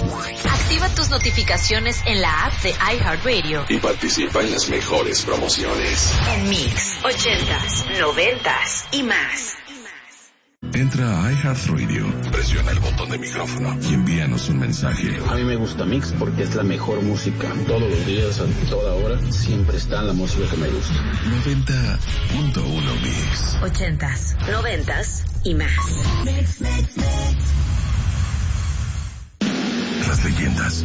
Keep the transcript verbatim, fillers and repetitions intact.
Activa tus notificaciones en la app de iHeartRadio y participa en las mejores promociones. En Mix, ochentas, noventas y más. Entra a iHeartRadio, presiona el botón de micrófono y envíanos un mensaje. A mí me gusta Mix porque es la mejor música. Todos los días, a toda hora, siempre está la música que me gusta. noventa punto uno Mix. Ochentas, noventas y más. Mix, mix, mix. Las leyendas